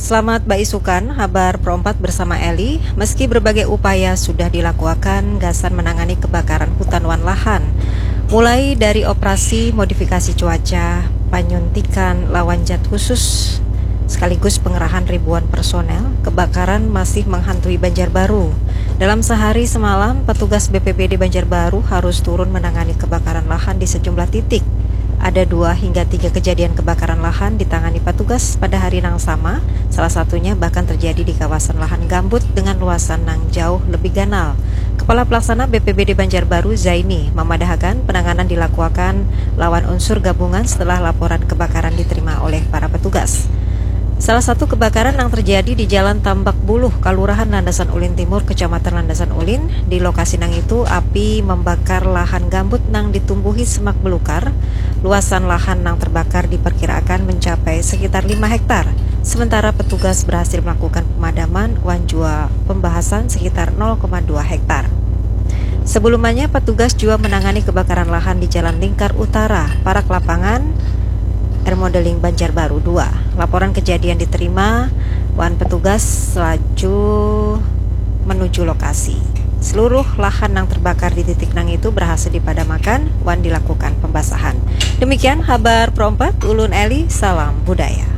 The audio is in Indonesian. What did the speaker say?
Selamat Baisukan, Habar Pro 4 bersama Eli. Meski berbagai upaya sudah dilakukan, Gasan menangani kebakaran hutan wan lahan. Mulai dari operasi modifikasi cuaca, penyuntikan lawan zat khusus, sekaligus pengerahan ribuan personel, kebakaran masih menghantui Banjarbaru. Dalam sehari semalam, petugas BPBD Banjarbaru harus turun menangani kebakaran lahan di sejumlah titik. Ada 2 hingga 3 kejadian kebakaran lahan ditangani petugas pada hari yang sama, salah satunya bahkan terjadi di kawasan lahan gambut dengan luasan yang jauh lebih ganal. Kepala Pelaksana BPBD Banjarbaru Zaini memadahkan penanganan dilakukan lawan unsur gabungan setelah laporan kebakaran diterima oleh para petugas. Salah satu kebakaran yang terjadi di Jalan Tambak Buluh, Kelurahan Landasan Ulin Timur, Kecamatan Landasan Ulin. Di lokasi nang itu, api membakar lahan gambut nang ditumbuhi semak belukar. Luasan lahan nang terbakar diperkirakan mencapai sekitar 5 hektar. Sementara petugas berhasil melakukan pemadaman wanjua pembahasan sekitar 0,2 hektar. Sebelumnya, petugas juga menangani kebakaran lahan di Jalan Lingkar Utara, Parak Lapangan, Modeling Banjarbaru 2. Laporan kejadian diterima, wan petugas laju menuju lokasi. Seluruh lahan yang terbakar di titik nang itu berhasil dipadamkan, wan dilakukan pembasahan. Demikian Habar Pro 4, Ulun Eli, salam budaya.